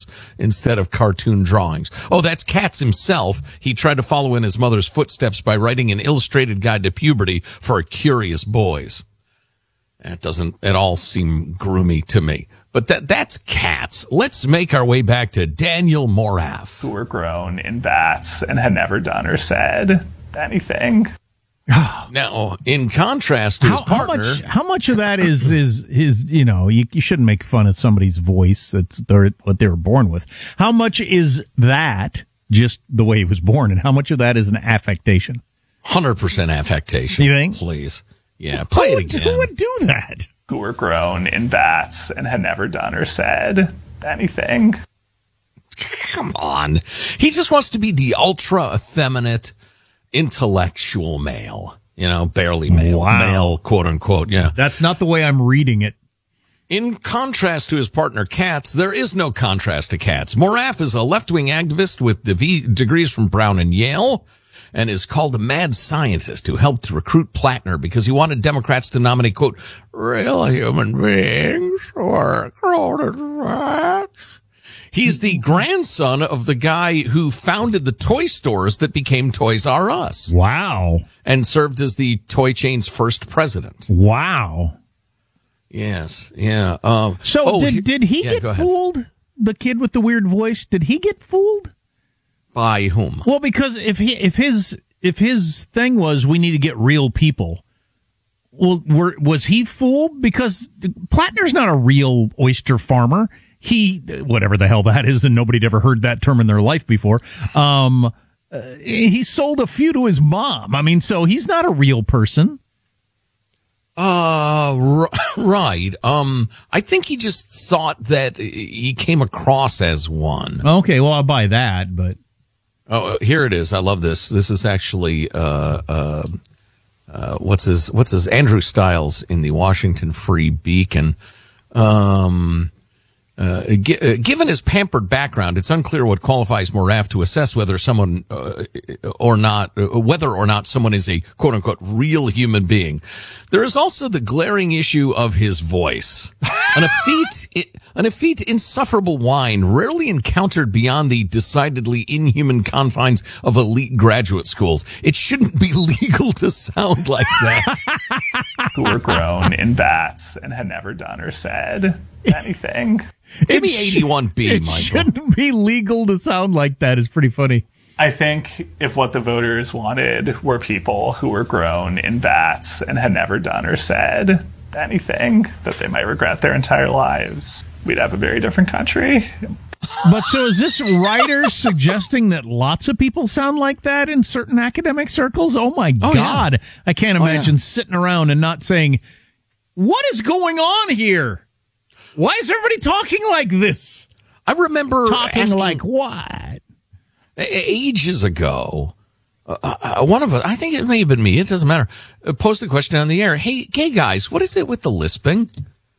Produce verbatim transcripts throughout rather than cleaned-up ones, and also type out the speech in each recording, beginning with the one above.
instead of cartoon drawings. Oh, that's Katz himself. He tried to follow in his mother's footsteps by writing an illustrated guide to puberty for curious boys. That doesn't at all seem groomy to me. But that that's Katz. Let's make our way back to Daniel Moraff. Who were grown in vats and had never done or said anything. Now, in contrast to how, his partner, how much, how much of that is is is you know you, you shouldn't make fun of somebody's voice. That's their, what they were born with. How much is that just the way he was born, and how much of that is an affectation? one hundred percent affectation. You think? Please, yeah, play who it would, again. Who would do that? Who were grown in vats and had never done or said anything. Come on, he just wants to be the ultra effeminate, intellectual male, you know, barely male, Wow. male, quote unquote. Yeah. That's not the way I'm reading it. In contrast to his partner Katz, there is no contrast to Katz. Moraff is a left-wing activist with dev- degrees from Brown and Yale, and is called a mad scientist who helped recruit Plattner because he wanted Democrats to nominate, quote, real human beings who are grown in vats. He's the grandson of the guy who founded the toy stores that became Toys R Us. Wow. And served as the toy chain's first president. Wow. Yes, yeah. Uh, So oh, did he- did he yeah, go get ahead. fooled? The kid with the weird voice, did he get fooled? By whom? Well, because if he if his if his thing was we need to get real people, well, were, was he fooled? Because Plattner's not a real oyster farmer. He, whatever the hell that is, and nobody had ever heard that term in their life before. Um, uh, he sold a few to his mom. I mean, so he's not a real person. Uh, r- right. Um, I think he just thought that he came across as one. Okay, well, I'll buy that, but. Oh, here it is. I love this. This is actually, uh, uh, uh, what's his, what's his, Andrew Stiles in the Washington Free Beacon. Um, Uh, g- uh, given his pampered background, it's unclear what qualifies Moraff to assess whether someone uh, or not, uh, whether or not someone is a quote unquote real human being. There is also the glaring issue of his voice. An effete, an effete, insufferable whine rarely encountered beyond the decidedly inhuman confines of elite graduate schools. It shouldn't be legal to sound like that. Who were grown in vats and had never done or said anything. Give me eighty-one B, It Michael. shouldn't be legal to sound like that. It's pretty funny. I think if what the voters wanted were people who were grown in vats and had never done or said anything that they might regret their entire lives, we'd have a very different country. But so is this writer suggesting that lots of people sound like that in certain academic circles? Oh, my Oh, God. yeah. I can't Oh, imagine yeah. sitting around and not saying, what is going on here? Why is everybody talking like this? I remember Talking asking, like what? ages ago, uh, uh, one of us, I think it may have been me, it doesn't matter, uh, posted a question on the air. Hey, gay guys, what is it with the lisping?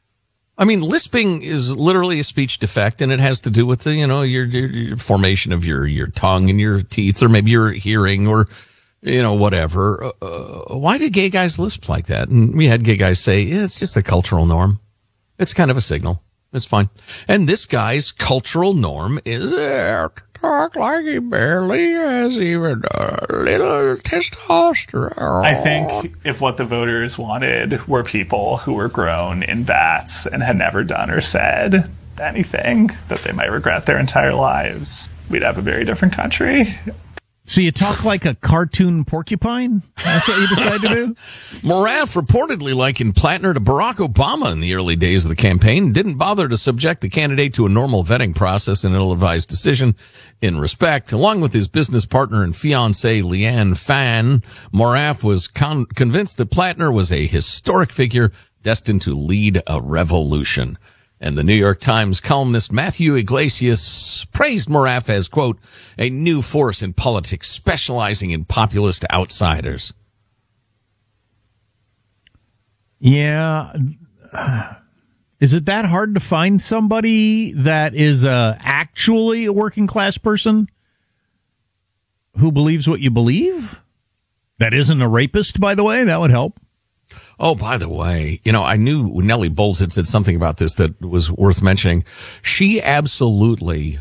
I mean, lisping is literally a speech defect, and it has to do with the, you know, your, your, your formation of your, your tongue and your teeth, or maybe your hearing, or, you know, whatever. Uh, why did gay guys lisp like that? And we had gay guys say, yeah, it's just a cultural norm. It's kind of a signal. It's fine. And this guy's cultural norm is uh, to talk like he barely has even a little testosterone. I think if what the voters wanted were people who were grown in vats and had never done or said anything that they might regret their entire lives, we'd have a very different country. So you talk like a cartoon porcupine? That's what you decide to do? Moraff reportedly likened Plattner to Barack Obama in the early days of the campaign and didn't bother to subject the candidate to a normal vetting process and ill-advised decision in respect. Along with his business partner and fiancée, Leanne Fan, Moraff was con- convinced that Plattner was a historic figure destined to lead a revolution. And the New York Times columnist Matthew Iglesias praised Moraff as, quote, a new force in politics specializing in populist outsiders. Yeah. Is it that hard to find somebody that is uh, actually a working class person who believes what you believe? That isn't a rapist, by the way? That would help. Oh, by the way, you know, I knew Nellie Bowles had said something about this that was worth mentioning. She absolutely